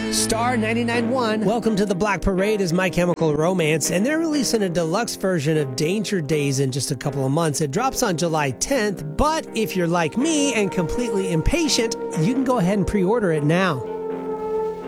Star 99.1. Welcome to the Black Parade is My Chemical Romance, and they're releasing a deluxe version of Danger Days in just a couple of months. It drops on July 10th, but if you're like me and completely impatient, you can go ahead and pre-order it now.